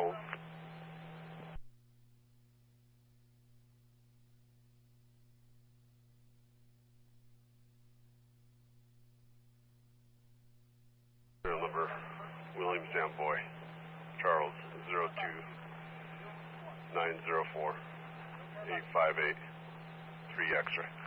home. Number Williams Amboy, Charles 02904 858 3 X-ray.